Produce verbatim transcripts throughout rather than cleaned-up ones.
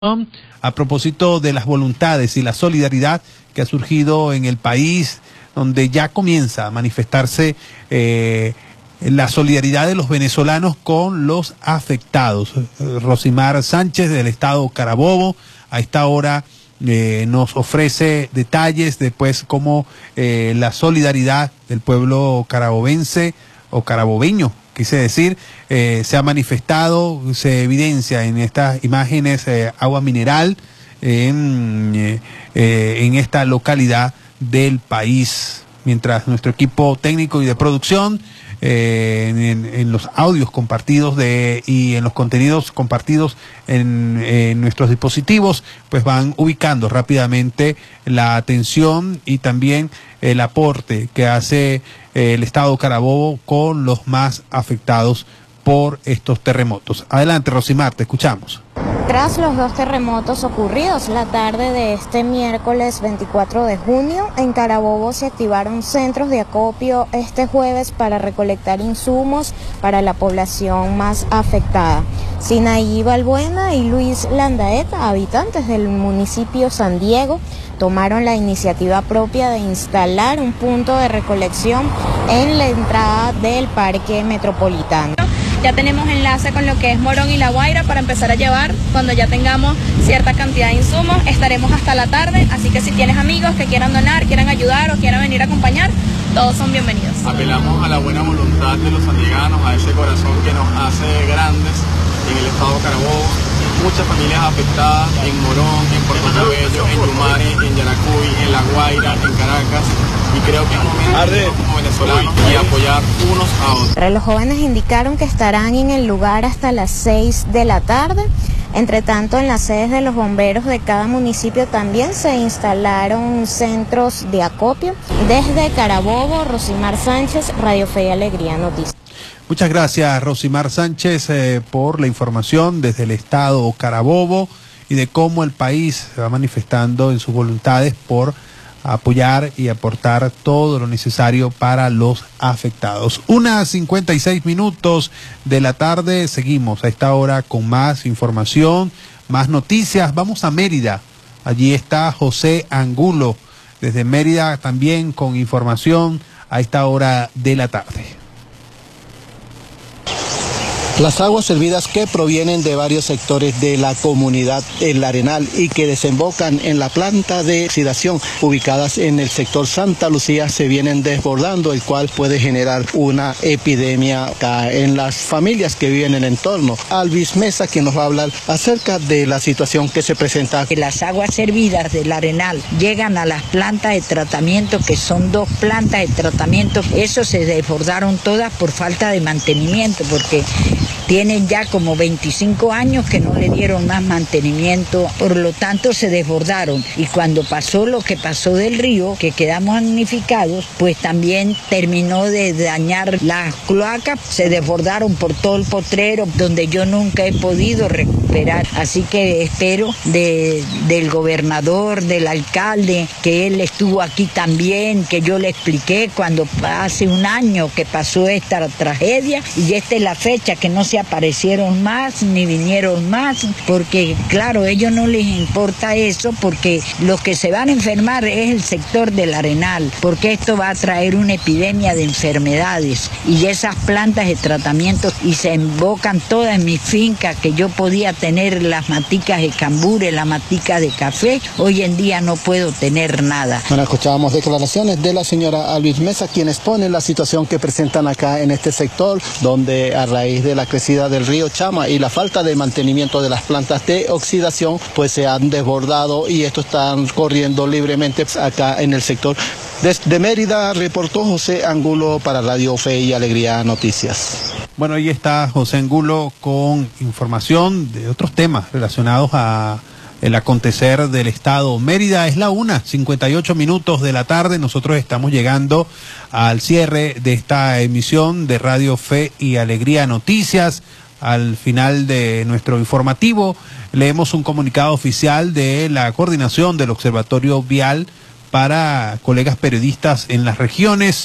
A propósito de las voluntades y la solidaridad que ha surgido en el país, donde ya comienza a manifestarse eh, la solidaridad de los venezolanos con los afectados. Rosimar Sánchez del estado Carabobo a esta hora eh, nos ofrece detalles de pues cómo eh, la solidaridad del pueblo carabobense o carabobeño, quise decir, eh, se ha manifestado, se evidencia en estas imágenes eh, agua mineral en, eh, eh, en esta localidad del país. Mientras nuestro equipo técnico y de producción, eh, en, en los audios compartidos de y en los contenidos compartidos en, en nuestros dispositivos, pues van ubicando rápidamente la atención y también el aporte que hace eh, el estado Carabobo con los más afectados por estos terremotos. Adelante, Rosimar, te escuchamos. Tras los dos terremotos ocurridos la tarde de este miércoles veinticuatro de junio, en Carabobo se activaron centros de acopio este jueves para recolectar insumos para la población más afectada. Sinaí Balbuena y Luis Landaeta, habitantes del municipio San Diego, tomaron la iniciativa propia de instalar un punto de recolección en la entrada del Parque Metropolitano. Ya tenemos enlace con lo que es Morón y La Guaira para empezar a llevar. Cuando ya tengamos cierta cantidad de insumos, estaremos hasta la tarde, así que si tienes amigos que quieran donar, quieran ayudar o quieran venir a acompañar, todos son bienvenidos. Apelamos a la buena voluntad de los sandieganos, a ese corazón que nos hace grandes en el estado Carabobo. Muchas familias afectadas en Morón, en Puerto Cabello, en Yumare, en Yaracuy, en La Guaira, en Caracas. Y creo que es momento como venezolanos y apoyar unos a otros. Los jóvenes indicaron que estarán en el lugar hasta las seis de la tarde. Entre tanto, en las sedes de los bomberos de cada municipio también se instalaron centros de acopio. Desde Carabobo, Rosimar Sánchez, Radio Fe y Alegría Noticias. Muchas gracias, Rosimar Sánchez, eh, por la información desde el estado Carabobo y de cómo el país se va manifestando en sus voluntades por apoyar y aportar todo lo necesario para los afectados. Una cincuenta y seis minutos de la tarde, seguimos a esta hora con más información, más noticias. Vamos a Mérida, allí está José Angulo, desde Mérida también con información a esta hora de la tarde. Las aguas servidas que provienen de varios sectores de la comunidad El Arenal y que desembocan en la planta de oxidación ubicadas en el sector Santa Lucía se vienen desbordando, el cual puede generar una epidemia acá en las familias que viven en el entorno. Alvis Mesa, quien nos va a hablar acerca de la situación que se presenta. Las aguas servidas del Arenal llegan a las plantas de tratamiento, que son dos plantas de tratamiento. Eso se desbordaron todas por falta de mantenimiento, porque tienen ya como veinticinco años que no le dieron más mantenimiento, por lo tanto se desbordaron. Y cuando pasó lo que pasó del río, que quedamos damnificados, pues también terminó de dañar las cloacas, se desbordaron por todo el potrero, donde yo nunca he podido recuperar. Así que espero de, del gobernador, del alcalde, que él estuvo aquí también, que yo le expliqué cuando hace un año que pasó esta tragedia, y esta es la fecha que no se aparecieron más ni vinieron más, porque claro, a ellos no les importa eso, porque los que se van a enfermar es el sector del Arenal, porque esto va a traer una epidemia de enfermedades, y esas plantas de tratamiento y se embocan todas en mi finca, que yo podía tener las maticas de cambure, las maticas de café, hoy en día no puedo tener nada. Bueno, escuchábamos declaraciones de la señora Alvis Mesa, quien expone la situación que presentan acá en este sector, donde a raíz de la crecida del río Chama y la falta de mantenimiento de las plantas de oxidación, pues se han desbordado y esto están corriendo libremente acá en el sector. Desde Mérida reportó José Angulo para Radio Fe y Alegría Noticias. Bueno, ahí está José Angulo con información de otros temas relacionados a el acontecer del estado. Mérida es la una, cincuenta y ocho minutos de la tarde. Nosotros estamos llegando al cierre de esta emisión de Radio Fe y Alegría Noticias. Al final de nuestro informativo leemos un comunicado oficial de la coordinación del Observatorio Vial para colegas periodistas en las regiones.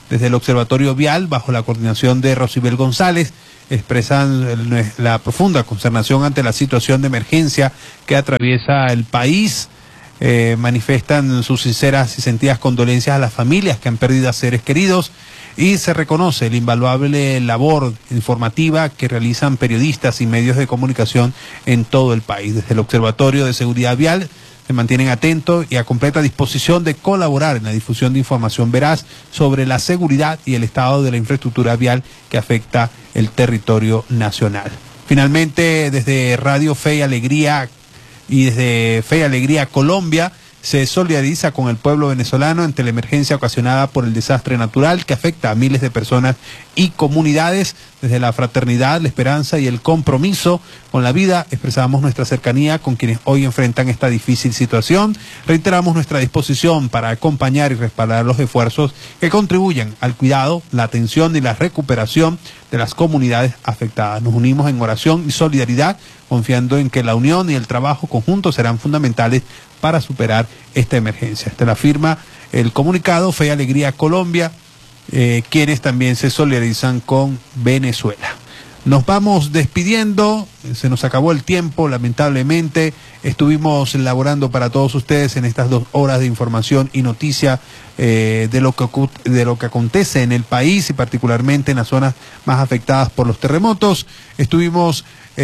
Desde el Observatorio Vial, bajo la coordinación de Rosibel González, expresan la profunda consternación ante la situación de emergencia que atraviesa el país. Eh, manifiestan sus sinceras y sentidas condolencias a las familias que han perdido a seres queridos y se reconoce la invaluable labor informativa que realizan periodistas y medios de comunicación en todo el país. Desde el Observatorio de Seguridad Vial se mantienen atentos y a completa disposición de colaborar en la difusión de información veraz sobre la seguridad y el estado de la infraestructura vial que afecta el territorio nacional. Finalmente, desde Radio Fe y Alegría y desde Fe y Alegría Colombia, se solidariza con el pueblo venezolano ante la emergencia ocasionada por el desastre natural que afecta a miles de personas y comunidades. Desde la fraternidad, la esperanza y el compromiso con la vida, expresamos nuestra cercanía con quienes hoy enfrentan esta difícil situación. Reiteramos nuestra disposición para acompañar y respaldar los esfuerzos que contribuyan al cuidado, la atención y la recuperación de las comunidades afectadas. Nos unimos en oración y solidaridad, confiando en que la unión y el trabajo conjunto serán fundamentales para superar esta emergencia. Esta la firma el comunicado Fe y Alegría Colombia, eh, quienes también se solidarizan con Venezuela. Nos vamos despidiendo, se nos acabó el tiempo, lamentablemente. Estuvimos elaborando para todos ustedes en estas dos horas de información y noticia eh, de lo que, de lo que acontece en el país y particularmente en las zonas más afectadas por los terremotos. Estuvimos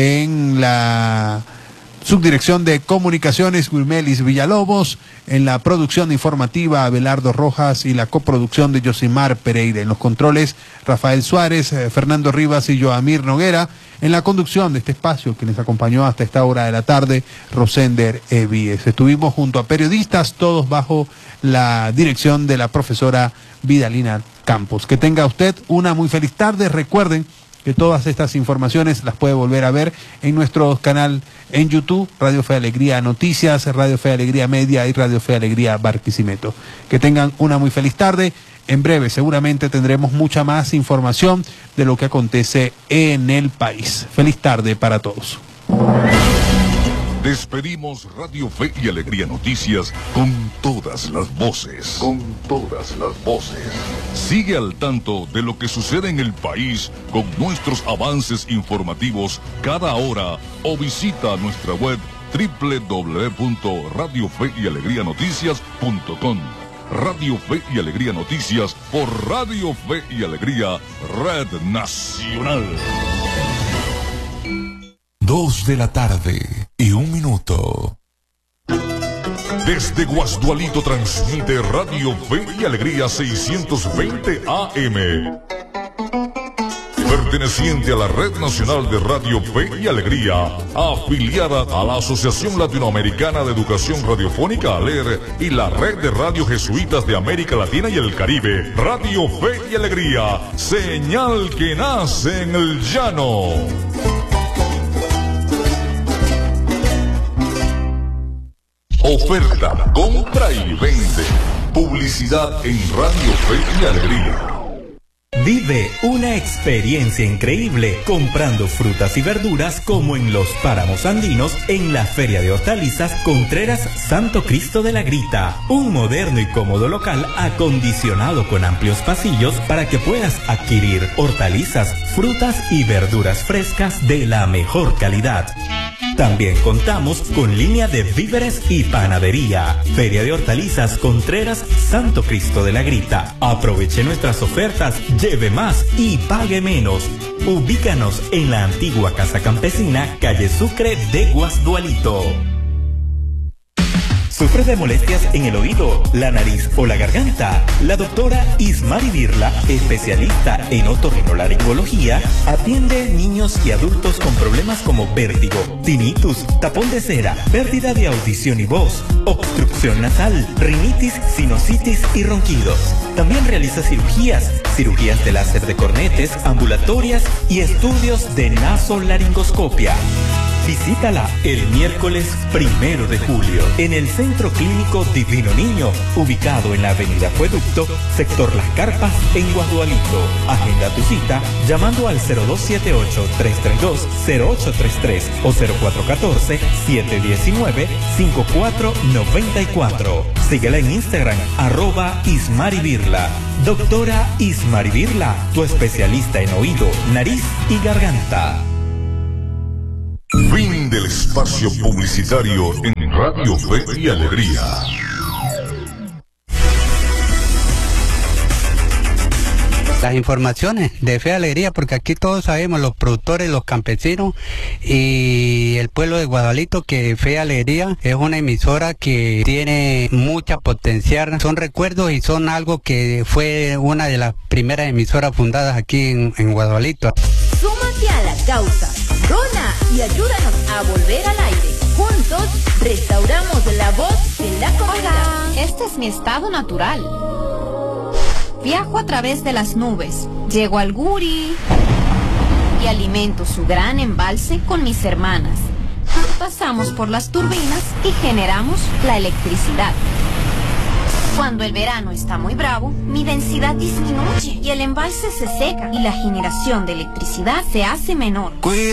en la Subdirección de Comunicaciones, Wilmelis Villalobos, en la producción informativa, Abelardo Rojas, y la coproducción de Yosimar Pereira. En los controles, Rafael Suárez, eh, Fernando Rivas y Joamir Noguera. En la conducción de este espacio, que les acompañó hasta esta hora de la tarde, Rosender Evíes. Estuvimos junto a periodistas, todos bajo la dirección de la profesora Vidalina Campos. Que tenga usted una muy feliz tarde. Recuerden que todas estas informaciones las puede volver a ver en nuestro canal en YouTube, Radio Fe Alegría Noticias, Radio Fe Alegría Media y Radio Fe Alegría Barquisimeto. Que tengan una muy feliz tarde. En breve seguramente tendremos mucha más información de lo que acontece en el país. Feliz tarde para todos. Despedimos Radio Fe y Alegría Noticias con todas las voces. Con todas las voces. Sigue al tanto de lo que sucede en el país con nuestros avances informativos cada hora o visita nuestra web doble u doble u doble u punto radio fe y alegría noticias punto com. Radio Fe y Alegría Noticias por Radio Fe y Alegría Red Nacional. Dos de la tarde y un minuto. Desde Guasdualito transmite Radio Fe y Alegría seiscientos veinte A M. Perteneciente a la Red Nacional de Radio Fe y Alegría, afiliada a la Asociación Latinoamericana de Educación Radiofónica ALER y la Red de Radio Jesuitas de América Latina y el Caribe. Radio Fe y Alegría, señal que nace en el llano. Oferta, compra y vende. Publicidad en Radio Fe y Alegría. Vive una experiencia increíble comprando frutas y verduras como en los páramos andinos en la Feria de Hortalizas Contreras Santo Cristo de la Grita. Un moderno y cómodo local acondicionado con amplios pasillos para que puedas adquirir hortalizas, frutas y verduras frescas de la mejor calidad. También contamos con línea de víveres y panadería. Feria de Hortalizas Contreras Santo Cristo de la Grita. Aproveche nuestras ofertas, lleve más y pague menos. Ubícanos en la antigua Casa Campesina, calle Sucre de Guasdualito. ¿Sufres de molestias en el oído, la nariz o la garganta? La doctora Ismari Birla, especialista en otorrinolaringología, atiende niños y adultos con problemas como vértigo, tinnitus, tapón de cera, pérdida de audición y voz, obstrucción nasal, rinitis, sinusitis y ronquidos. También realiza cirugías, cirugías de láser de cornetes, ambulatorias y estudios de nasolaringoscopia. Visítala el miércoles primero de julio en el Centro Clínico Divino Niño, ubicado en la Avenida Acueducto, sector Las Carpas, en Guadualito. Agenda tu cita llamando al cero dos siete ocho, tres tres dos, cero ocho tres tres o cero cuatro uno cuatro, siete uno nueve, cinco cuatro nueve cuatro. Síguela en Instagram, arroba Ismaribirla. Doctora Ismaribirla, tu especialista en oído, nariz y garganta. Fin del espacio publicitario en Radio Fe y Alegría. Las informaciones de Fe y Alegría, porque aquí todos sabemos, los productores, los campesinos y el pueblo de Guadalito, que Fe y Alegría es una emisora que tiene mucha potencial. Son recuerdos y son algo que fue una de las primeras emisoras fundadas aquí en, en Guadalito. Súmate a la causa, dona y ayúdanos a volver al aire. Juntos restauramos la voz de la comunidad. Hola, este es mi estado natural. Viajo a través de las nubes, llego al Guri y alimento su gran embalse con mis hermanas. Pasamos por las turbinas y generamos la electricidad. Cuando el verano está muy bravo, mi densidad disminuye y el embalse se seca y la generación de electricidad se hace menor.